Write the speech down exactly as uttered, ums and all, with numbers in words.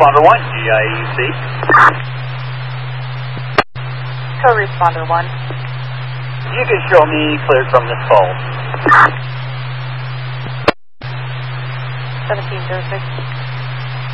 Co-responder one, G I E C. Co-responder one. You can show me cleared from this call. seventeen oh six.